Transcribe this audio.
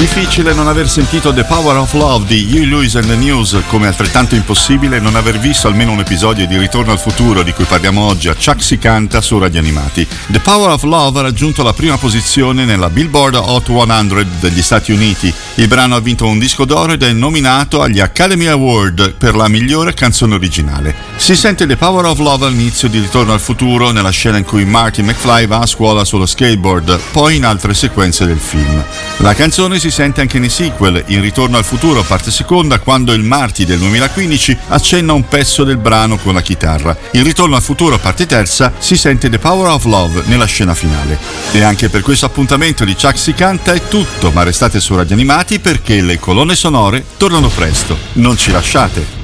Difficile non aver sentito The Power of Love di Huey Lewis and the News, come altrettanto impossibile non aver visto almeno un episodio di Ritorno al futuro di cui parliamo oggi a Chuck si canta su Radio Animati. The Power of Love ha raggiunto la prima posizione nella Billboard Hot 100 degli Stati Uniti. Il brano ha vinto un disco d'oro ed è nominato agli Academy Award per la migliore canzone originale. Si sente The Power of Love all'inizio di Ritorno al futuro, nella scena in cui Marty McFly va a scuola sullo skateboard, poi in altre sequenze del film. La canzone si sente anche nei sequel, in Ritorno al futuro parte seconda, quando il Marty del 2015 accenna un pezzo del brano con la chitarra. In Ritorno al futuro parte terza si sente The Power of Love nella scena finale. E anche per questo appuntamento di Chuck si canta è tutto, ma restate su Radio Animati perché le colonne sonore tornano presto. Non ci lasciate!